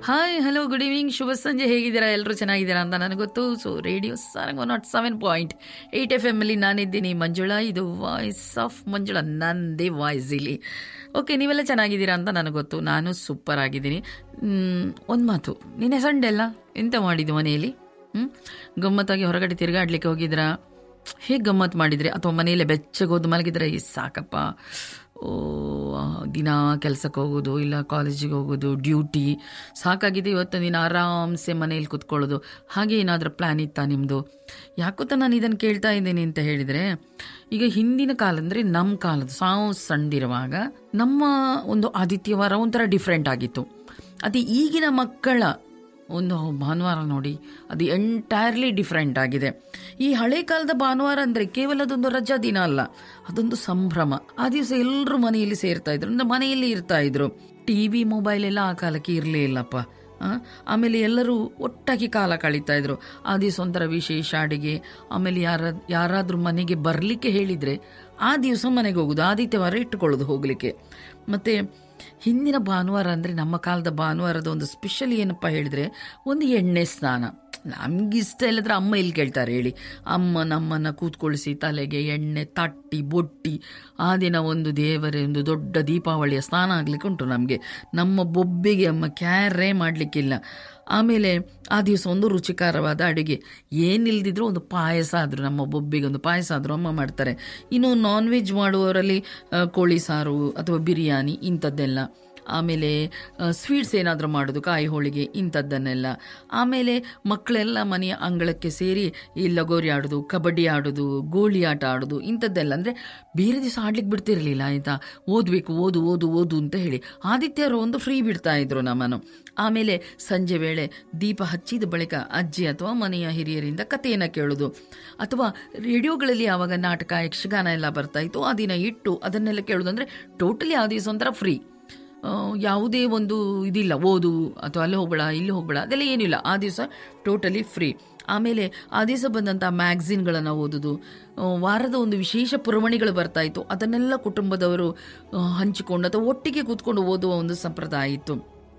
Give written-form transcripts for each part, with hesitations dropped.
Hi hello good evening ಶುಭ ಸಂಜೆ. ಹೇಗಿದ್ದೀರಾ? ಎಲ್ಲರೂ ಚೆನ್ನಾಗಿದ್ದೀರಾ ಅಂತ ನನಗೆ ಗೊತ್ತು. ಸೊ ರೇಡಿಯೋ ಸಾರಂಗ್ 107.8 FM ಅಲ್ಲಿ ನಾನಿದ್ದೀನಿ ಮಂಜುಳಾ. ಇದು ವಾಯ್ಸ್ ಆಫ್ ಮಂಜುಳಾ, ನಂದೇ ವಾಯ್ಸ್ ಇಲ್ಲಿ. ಓಕೆ, ನೀವೆಲ್ಲ ಚೆನ್ನಾಗಿದ್ದೀರಾ ಅಂತ ನನಗೆ ಗೊತ್ತು. ನಾನು ಸೂಪರ್ ಆಗಿದ್ದೀನಿ. ಒಂದು ಮಾತು, ನಿನ್ನೆ ಸಂಡೆ ಅಲ್ಲ, ಎಂತ ಮಾಡಿದ್ದು ಮನೆಯಲ್ಲಿ? ಗಮ್ಮತ್ತಾಗಿ ಹೊರಗಡೆ ತಿರುಗಾಡ್ಲಿಕ್ಕೆ ಹೋಗಿದ್ರಾ? ಹೇಗೆ ಗಮ್ಮತ್ತು ಮಾಡಿದ್ರಿ? ಅಥವಾ ಮನೆಯಲ್ಲೇ ಬೆಚ್ಚಗೆ ಹೋದು ಮಲಗಿದ್ರೆ ಸಾಕಪ್ಪ, ದಿನ ಕೆಲಸಕ್ಕೆ ಹೋಗೋದು, ಇಲ್ಲ ಕಾಲೇಜಿಗೆ ಹೋಗೋದು, ಡ್ಯೂಟಿ ಸಾಕಾಗಿದೆ, ಇವತ್ತು ನೀನು ಆರಾಮ್ಸೆ ಮನೇಲಿ ಕೂತ್ಕೊಳ್ಳೋದು, ಹಾಗೆ ಏನಾದರೂ ಪ್ಲ್ಯಾನ್ ಇತ್ತಾ ನಿಮ್ಮದು? ಯಾಕೊತ್ತ ನಾನು ಇದನ್ನು ಕೇಳ್ತಾ ಇದ್ದೀನಿ ಅಂತ ಹೇಳಿದರೆ, ಈಗ ಹಿಂದಿನ ಕಾಲ ಅಂದರೆ ನಮ್ಮ ಕಾಲದ ಸಾವು ಸಣ್ಣದಿರುವಾಗ ನಮ್ಮ ಒಂದು ಆದಿತ್ಯವಾರ ಒಂಥರ ಡಿಫ್ರೆಂಟ್ ಆಗಿತ್ತು. ಅದು ಈಗಿನ ಮಕ್ಕಳ ಒಂದು ಭಾನುವಾರ ನೋಡಿ, ಅದು ಎಂಟೈರ್ಲಿ ಡಿಫ್ರೆಂಟ್ ಆಗಿದೆ. ಈ ಹಳೆ ಕಾಲದ ಭಾನುವಾರ ಅಂದರೆ ಕೇವಲ ಅದೊಂದು ರಜಾ ದಿನ ಅಲ್ಲ, ಅದೊಂದು ಸಂಭ್ರಮ. ಆ ದಿವಸ ಎಲ್ಲರೂ ಮನೆಯಲ್ಲಿ ಸೇರ್ತಾ ಇದ್ರು, ಅಂದರೆ ಮನೆಯಲ್ಲಿ ಇರ್ತಾ ಇದ್ರು. TV ಮೊಬೈಲ್ ಎಲ್ಲ ಆ ಕಾಲಕ್ಕೆ ಇರಲೇ ಇಲ್ಲಪ್ಪ. ಆಮೇಲೆ ಎಲ್ಲರೂ ಒಟ್ಟಾಗಿ ಕಾಲ ಕಳೀತಾ ಇದ್ರು. ಆ ದಿವಸ ಒಂಥರ ವಿಶೇಷ ಅಡುಗೆ. ಆಮೇಲೆ ಯಾರಾದರೂ ಮನೆಗೆ ಬರಲಿಕ್ಕೆ ಹೇಳಿದರೆ ಆ ದಿವಸ ಮನೆಗೆ ಹೋಗೋದು, ಆದಿತ್ಯವಾರ ಇಟ್ಟುಕೊಳ್ಳೋದು ಹೋಗಲಿಕ್ಕೆ. ಮತ್ತು ಹಿಂದಿನ ಭಾನುವಾರ ಅಂದರೆ ನಮ್ಮ ಕಾಲದ ಭಾನುವಾರದ ಒಂದು ಸ್ಪೆಷಲ್ ಏನಪ್ಪ ಹೇಳಿದರೆ, ಒಂದು ಎಣ್ಣೆ ಸ್ನಾನ. ನಮಗಿಷ್ಟ ಇಲ್ಲದ್ರೆ ಅಮ್ಮ ಇಲ್ಲಿ ಕೇಳ್ತಾರೆ ಹೇಳಿ. ಅಮ್ಮ ನಮ್ಮನ್ನು ಕೂತ್ಕೊಳಿಸಿ ತಲೆಗೆ ಎಣ್ಣೆ ತಟ್ಟಿ ಬೊಟ್ಟಿ ಆ ದಿನ ಒಂದು ದೇವರೇ ಒಂದು ದೊಡ್ಡ ದೀಪಾವಳಿಯ ಸ್ನಾನ ಆಗಲಿಕ್ಕೆ ಉಂಟು ನಮಗೆ. ನಮ್ಮ ಬೊಬ್ಬೆಗೆ ಅಮ್ಮ ಕ್ಯಾರೇ ಮಾಡಲಿಕ್ಕಿಲ್ಲ. ಆಮೇಲೆ ಆ ದಿವಸ ಒಂದು ರುಚಿಕರವಾದ ಅಡುಗೆ, ಏನಿಲ್ದಿದ್ರು ಒಂದು ಪಾಯಸ ಆದರೂ, ನಮ್ಮ ಬೊಬ್ಬಿಗೆ ಒಂದು ಪಾಯಸ ಆದರೂ ಅಮ್ಮ ಮಾಡ್ತಾರೆ. ಇನ್ನು ನಾನ್ ವೆಜ್ ಮಾಡುವವರಲ್ಲಿ ಕೋಳಿ ಸಾರು ಅಥವಾ ಬಿರಿಯಾನಿ ಇಂಥದ್ದೆಲ್ಲ. ಆಮೇಲೆ ಸ್ವೀಟ್ಸ್ ಏನಾದರೂ ಮಾಡೋದು, ಕಾಯಿ ಹೋಳಿಗೆ ಇಂಥದ್ದನ್ನೆಲ್ಲ. ಆಮೇಲೆ ಮಕ್ಕಳೆಲ್ಲ ಮನೆಯ ಅಂಗಳಕ್ಕೆ ಸೇರಿ ಈ ಲಗೋರಿ ಆಡೋದು, ಕಬಡ್ಡಿ ಆಡೋದು, ಗೋಳಿ ಆಟ ಆಡೋದು ಇಂಥದ್ದೆಲ್ಲ. ಅಂದರೆ ಬೇರೆ ದಿವಸ ಆಡ್ಲಿಕ್ಕೆ ಬಿಡ್ತಿರಲಿಲ್ಲ ಆಯಿತಾ, ಓದಬೇಕು ಓದು ಓದು ಓದು ಅಂತ ಹೇಳಿ. ಆದಿತ್ಯರು ಒಂದು ಫ್ರೀ ಬಿಡ್ತಾ ಇದ್ರು ನಮ್ಮನ್ನು. ಆಮೇಲೆ ಸಂಜೆ ವೇಳೆ ದೀಪ ಹಚ್ಚಿದ ಬಳಿಕ ಅಜ್ಜಿ ಅಥವಾ ಮನೆಯ ಹಿರಿಯರಿಂದ ಕಥೆಯನ್ನು ಕೇಳೋದು, ಅಥವಾ ರೇಡಿಯೋಗಳಲ್ಲಿ ಆವಾಗ ನಾಟಕ ಯಕ್ಷಗಾನ ಎಲ್ಲ ಬರ್ತಾಯಿತ್ತು, ಆ ದಿನ ಇಟ್ಟು ಅದನ್ನೆಲ್ಲ ಕೇಳೋದು. ಅಂದರೆ ಟೋಟಲಿ ಆ ದಿವಸ ಒಂಥರ ಫ್ರೀ, ಯಾವುದೇ ಒಂದು ಇದಿಲ್ಲ, ಓದು ಅಥವಾ ಅಲ್ಲಿ ಹೋಗಬೇಡ ಇಲ್ಲಿ ಹೋಗಬೇಡ ಅದೆಲ್ಲ ಏನಿಲ್ಲ. ಆ ದಿವಸ ಟೋಟಲಿ ಫ್ರೀ. ಆಮೇಲೆ ಆ ದಿವಸ ಬಂದಂಥ ಮ್ಯಾಗ್ಝಿನ್ಗಳನ್ನು ಓದೋದು, ವಾರದ ಒಂದು ವಿಶೇಷ ಪುರವಣಿಗಳು ಬರ್ತಾಯಿತ್ತು, ಅದನ್ನೆಲ್ಲ ಕುಟುಂಬದವರು ಹಂಚಿಕೊಂಡು ಅಥವಾ ಒಟ್ಟಿಗೆ ಕೂತ್ಕೊಂಡು ಓದುವ ಒಂದು ಸಂಪ್ರದಾಯ ಇತ್ತು.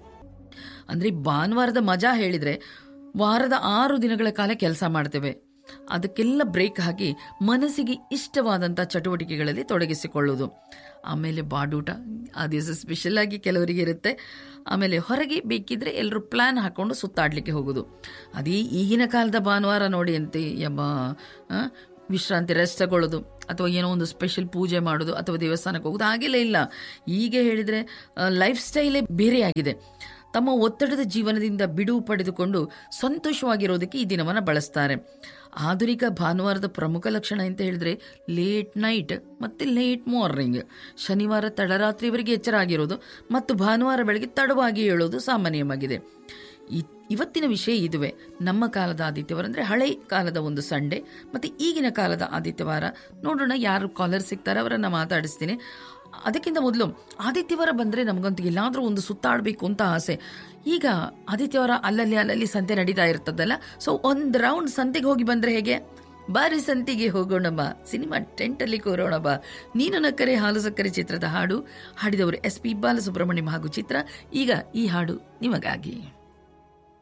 ಅಂದರೆ ಭಾನುವಾರದ ಮಜಾ ಹೇಳಿದರೆ, ವಾರದ 6 ದಿನಗಳ ಕಾಲ ಕೆಲಸ ಮಾಡ್ತೇವೆ, ಅದಕ್ಕೆಲ್ಲ ಬ್ರೇಕ್ ಹಾಕಿ ಮನಸ್ಸಿಗೆ ಇಷ್ಟವಾದಂಥ ಚಟುವಟಿಕೆಗಳಲ್ಲಿ ತೊಡಗಿಸಿಕೊಳ್ಳೋದು. ಆಮೇಲೆ ಬಾಡೂಟ ಆ ದಿವಸ ಸ್ಪೆಷಲಾಗಿ ಕೆಲವರಿಗೆ ಇರುತ್ತೆ. ಆಮೇಲೆ ಹೊರಗೆ ಬೇಕಿದ್ರೆ ಎಲ್ಲರೂ ಪ್ಲ್ಯಾನ್ ಹಾಕ್ಕೊಂಡು ಸುತ್ತಾಡಲಿಕ್ಕೆ ಹೋಗೋದು. ಅದೇ ಈಗಿನ ಕಾಲದ ಭಾನುವಾರ ನೋಡಿ ಅಂತೆ ಎಂಬ ವಿಶ್ರಾಂತಿ, ರೆಸ್ಟ್ ತಗೊಳ್ಳೋದು, ಅಥವಾ ಏನೋ ಒಂದು ಸ್ಪೆಷಲ್ ಪೂಜೆ ಮಾಡೋದು, ಅಥವಾ ದೇವಸ್ಥಾನಕ್ಕೆ ಹೋಗೋದು, ಹಾಗೆಲ್ಲ ಇಲ್ಲ. ಈಗ ಹೇಳಿದರೆ ಲೈಫ್ ಸ್ಟೈಲೇ ಬೇರೆಯಾಗಿದೆ. ತಮ್ಮ ಒತ್ತಡದ ಜೀವನದಿಂದ ಬಿಡುವು ಪಡೆದುಕೊಂಡು ಸಂತೋಷವಾಗಿರೋದಕ್ಕೆ ಈ ದಿನವನ್ನು ಬಳಸ್ತಾರೆ. ಆಧುನಿಕ ಭಾನುವಾರದ ಪ್ರಮುಖ ಲಕ್ಷಣ ಅಂತ ಹೇಳಿದ್ರೆ ಲೇಟ್ ನೈಟ್ ಮತ್ತು ಲೇಟ್ ಮಾರ್ನಿಂಗ್. ಶನಿವಾರ ತಡರಾತ್ರಿವರೆಗೆ ಎಚ್ಚರ ಆಗಿರೋದು ಮತ್ತು ಭಾನುವಾರ ಬೆಳಗ್ಗೆ ತಡವಾಗಿ ಹೇಳೋದು ಸಾಮಾನ್ಯವಾಗಿದೆ. ಇವತ್ತಿನ ವಿಷಯ ಇದುವೇ. ನಮ್ಮ ಕಾಲದ ಆದಿತ್ಯವಾರ ಅಂದರೆ ಹಳೆ ಕಾಲದ ಒಂದು ಸಂಡೇ ಮತ್ತು ಈಗಿನ ಕಾಲದ ಆದಿತ್ಯವಾರ. ನೋಡೋಣ ಯಾರು ಕಾಲರ್ ಸಿಗ್ತಾರೆ, ಅವರನ್ನು ಮಾತಾಡಿಸ್ತೀನಿ. ಅದಕ್ಕಿಂತ ಮೊದಲು ಆದಿತ್ಯವಾರ ಬಂದರೆ ನಮಗಂತೂ ಎಲ್ಲಾದರೂ ಒಂದು ಸುತ್ತಾಡಬೇಕು ಅಂತ ಆಸೆ. ಈಗ ಆದಿತ್ಯವಾರ ಅಲ್ಲಲ್ಲಿ ಸಂತೆ ನಡೀತಾ ಇರ್ತದಲ್ಲ, ಸೊ ಒಂದು ರೌಂಡ್ ಸಂತೆಗೆ ಹೋಗಿ ಬಂದರೆ ಹೇಗೆ? ಬಾರಿ ಸಂತೆಗೆ ಹೋಗೋಣ ಬಾ, ಸಿನಿಮಾ ಟೆಂಟಲ್ಲಿ ಕೂರೋಣ ಬಾ. ನೀನು ನಕ್ಕರೆ ಹಾಲು ಸಕ್ಕರೆ ಚಿತ್ರದ ಹಾಡು ಹಾಡಿದವರು SP ಬಾಲಸುಬ್ರಹ್ಮಣ್ಯಂ ಹಾಗೂ ಚಿತ್ರ. ಈಗ ಈ ಹಾಡು ನಿಮಗಾಗಿ.